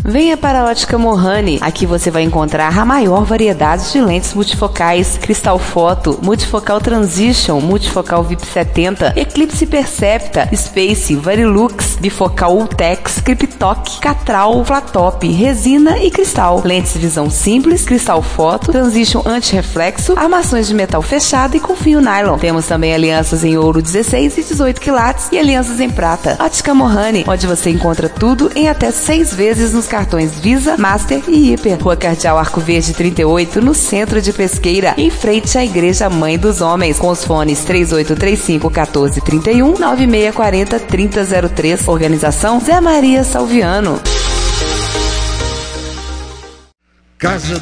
Venha para a Ótica Mohani. Aqui você vai encontrar a maior variedade de lentes multifocais: Cristal Foto, Multifocal Transition, Multifocal VIP 70, Eclipse Percepta, Space, Varilux, Bifocal Ultex, Cryptoc, Catral, Flatop, Resina e Cristal. Lentes de visão simples, Cristal Foto, Transition anti-reflexo, armações de metal fechado e com fio nylon. Temos também alianças em ouro 16 e 18 quilates e alianças em prata. Ótica Mohani, onde você encontra tudo em até 6 vezes nos cartões Visa, Master e Hiper. Rua Cardeal Arco Verde 38, no centro de Pesqueira, em frente à Igreja Mãe dos Homens, com os fones 3835-1431, 9640-3003. Organização Zé Maria Salviano. Casa